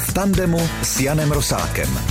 V tandemu s Janem Rosákem.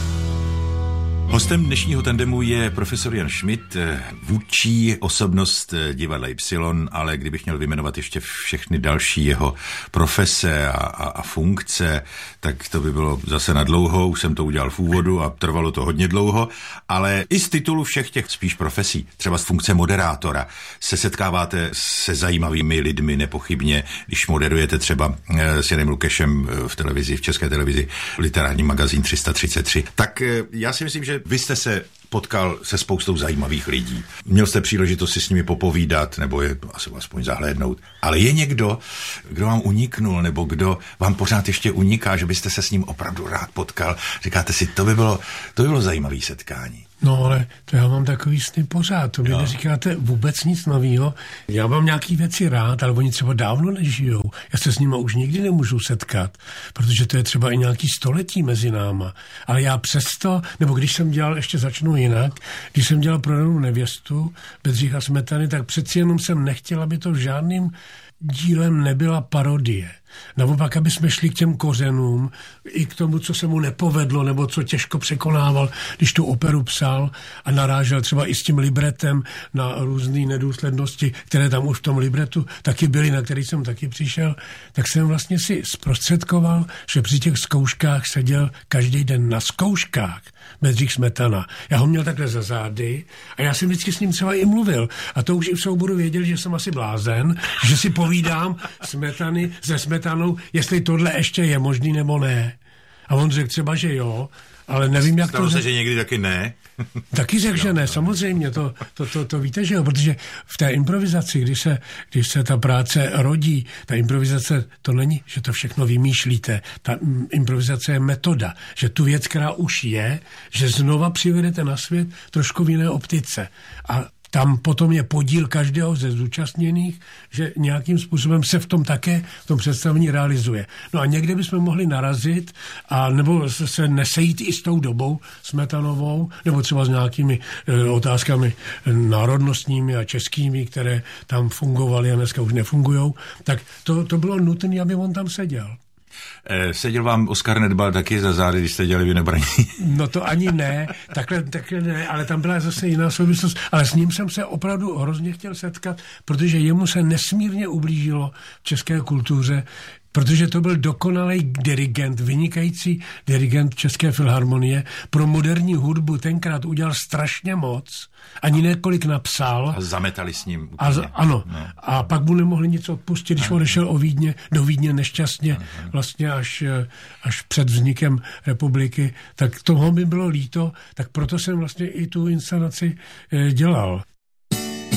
Hostem dnešního tandemu je profesor Jan Schmidt, vůdčí osobnost divadla Y, ale kdybych měl vyjmenovat ještě všechny další jeho profese a funkce, tak to by bylo zase na dlouho, už jsem to udělal v úvodu a trvalo to hodně dlouho, ale i z titulu všech těch spíš profesí, třeba z funkce moderátora, se setkáváte se zajímavými lidmi nepochybně, když moderujete třeba s Janem Lukešem v televizi, v České televizi, literární magazín 333. Tak já si myslím, že vy jste se potkal se spoustou zajímavých lidí. Měl jste příležitost si s nimi popovídat, nebo je asi aspoň zahlédnout. Ale je někdo, kdo vám uniknul, nebo kdo vám pořád ještě uniká, že byste se s ním opravdu rád potkal. Říkáte si, to by bylo zajímavé setkání. No ale to já mám takový sny pořád, to mi neříkáte vůbec nic novýho. Já mám nějaký věci rád, ale oni třeba dávno nežijou. Já se s nima už nikdy nemůžu setkat, protože to je třeba i nějaký století mezi náma. Ale já přesto, nebo když jsem dělal, ještě začnu jinak, když jsem dělal Prodanou nevěstu Bedřicha Smetany, tak přeci jenom jsem nechtěl, aby to žádným dílem nebyla parodie. Naopak, aby jsme šli k těm kořenům, i k tomu, co se mu nepovedlo, nebo co těžko překonával, když tu operu psal a narážel třeba i s tím libretem na různé nedůslednosti, které tam už v tom libretu taky byly, na který jsem taky přišel, tak jsem vlastně si zprostředkoval, že při těch zkouškách seděl každý den na zkouškách Bedřich Smetana. Já ho měl takhle za zády a já jsem vždycky s ním třeba i mluvil. A to už i v souboru věděli, že jsem asi blázen, že si povídám Smetany se Smetanou, jestli tohle ještě je možný nebo ne. A on řekl třeba, že jo, ale nevím, jak Stalo se, že někdy taky ne. Taky řekl, že ne, samozřejmě, to víte, že jo, protože v té improvizaci, když se ta práce rodí, ta improvizace, to není, že to všechno vymýšlíte, ta improvizace je metoda, že tu věc, která už je, že znova přivedete na svět trošku v jiné optice. A tam potom je podíl každého ze zúčastněných, že nějakým způsobem se v tom také, v tom představení realizuje. No a někde bychom mohli narazit, a nebo se nesejít i s tou dobou Smetanovou, nebo třeba s nějakými otázkami národnostními a českými, které tam fungovaly a dneska už nefungujou, tak to bylo nutné, aby on tam seděl. Seděl vám Oskar Nedbal taky za zády, když jste dělali Vinobraní? No to ani ne, takhle ne, ale tam byla zase jiná souvislost. Ale s ním jsem se opravdu hrozně chtěl setkat, protože jemu se nesmírně ublížilo v české kultuře, protože to byl dokonalý dirigent, vynikající dirigent České filharmonie. Pro moderní hudbu tenkrát udělal strašně moc, ani několik napsal. A zametali s ním. Ano. No. A pak mu nemohli nic odpustit, když odešel do Vídně nešťastně, vlastně až před vznikem republiky, tak toho mi bylo líto, tak proto jsem vlastně i tu inscenaci dělal.